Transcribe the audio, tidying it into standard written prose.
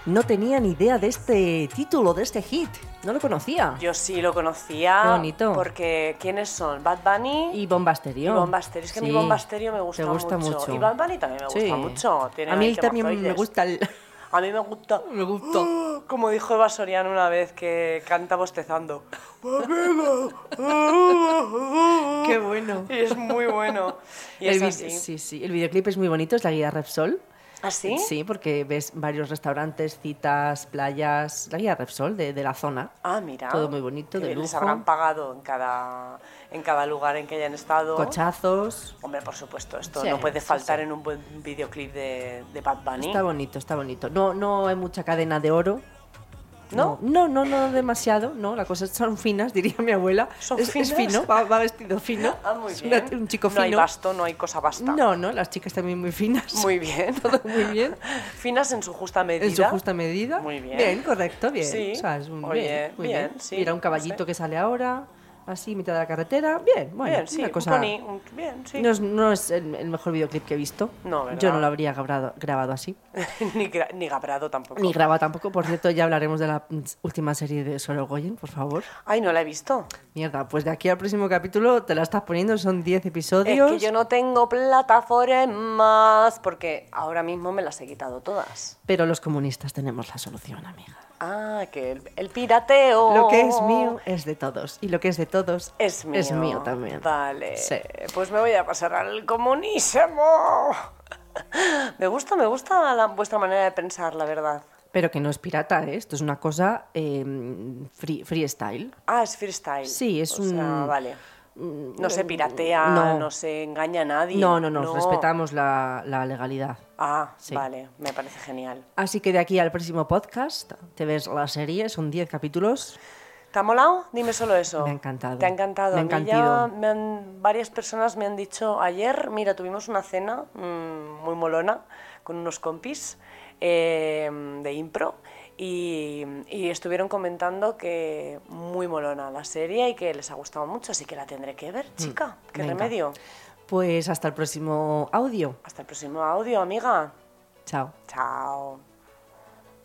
No tenía ni idea de este título, de este hit. No lo conocía. Yo sí lo conocía. Qué bonito. Porque ¿quiénes son? Bad Bunny Y Bomba Estéreo. y Bomba Estéreo. Es que Sí. mi Bomba Estéreo me gusta, Te gusta mucho. Y Bad Bunny también me gusta mucho. Tiene a mí ahí también me temazoides. gusta el... A mí me gusta. Me gustó. Como dijo Eva Soriano una vez, que canta bostezando. Qué bueno. Y es muy bueno. Y es así. Sí. El videoclip es muy bonito, es la guía Repsol. ¿Ah, sí? Sí, porque ves varios restaurantes, citas, playas, la guía Repsol de la zona. Ah, mira. Todo muy bonito, de Les lujo. habrán pagado en cada lugar en que hayan estado. Cochazos. Hombre, por supuesto, esto Sí, no puede sí, faltar sí. en un buen videoclip de Bad Bunny. Está bonito, está bonito. No hay mucha cadena de oro. ¿No? No demasiado. No, las cosas son finas, diría mi abuela. ¿Son es finas? fino, va vestido fino. Ah, muy Es bien. un chico No fino. hay basto, no hay cosa basta. No, las chicas también muy finas. Muy bien. Todo muy bien. Finas en su justa medida. En su justa medida. Muy bien. Bien, correcto, bien. Sí. O sea, es un Oye, muy bien, sí, Mira, un caballito no sé. que sale ahora, así, mitad de la carretera. Bien, bueno, Bien, sí, una un cosa... pony, bien, sí. No es el mejor videoclip que he visto. No, ¿verdad? Yo no lo habría grabado así. ni Gabrado tampoco. Ni grabado tampoco. Por cierto, ya hablaremos de la última serie de Sorogoyen, por favor. Ay, no la he visto. Mierda, pues de aquí al próximo capítulo te la estás poniendo, son 10 episodios. Es que yo no tengo plataformas porque ahora mismo me las he quitado todas. Pero los comunistas tenemos la solución, amiga. Ah, que el pirateo. Lo que es mío es de todos. Y lo que es de todos es mío también. Vale. Sí. Pues me voy a pasar al comunismo. Me gusta vuestra manera de pensar, la verdad. Pero que no es pirata, ¿eh? Esto es una cosa freestyle. Ah, es freestyle. Sí, es o sea, vale. No se piratea, no se engaña a nadie. No, respetamos la legalidad. Ah, Sí. vale, me parece genial. Así que de aquí al próximo podcast te ves la serie, son 10 capítulos. ¿Te ha molado? Dime solo eso. Me ha encantado. ¿Te ha encantado? Me ha A mí encantado. ya varias personas me han dicho ayer, mira, tuvimos una cena muy molona con unos compis de impro y estuvieron comentando que muy molona la serie y que les ha gustado mucho, así que la tendré que ver, chica. ¿Qué Venga. remedio? Pues hasta el próximo audio. Hasta el próximo audio, amiga. Chao. Chao.